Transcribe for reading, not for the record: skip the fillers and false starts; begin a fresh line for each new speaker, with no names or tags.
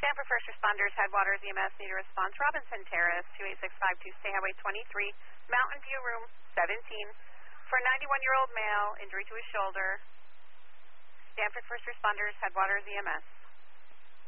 Stanford First Responders, Headwaters EMS, need a response. Robinson Terrace, 28652, State Highway 23, Mountain View, room 17. For a 91-year-old male, injury to his shoulder. Stanford First Responders, Headwaters EMS.